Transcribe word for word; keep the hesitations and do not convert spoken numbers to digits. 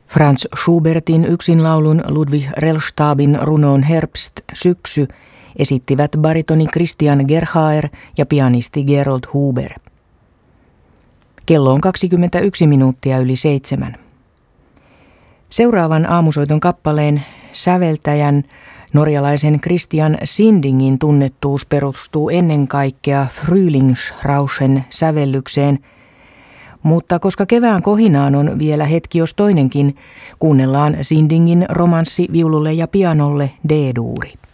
Franz Schubertin yksinlaulun Ludwig Rellstabin runoon Herbst, syksy esittivät baritoni Christian Gerhaer ja pianisti Gerold Huber. Kello on kaksikymmentäyksi minuuttia yli seitsemän. Seuraavan aamusoiton kappaleen säveltäjän, norjalaisen Christian Sindingin tunnettuus perustuu ennen kaikkea Frühlingsrauschen sävellykseen, mutta koska kevään kohinaan on vielä hetki jos toinenkin, kuunnellaan Sindingin romanssi viululle ja pianolle D-duuri.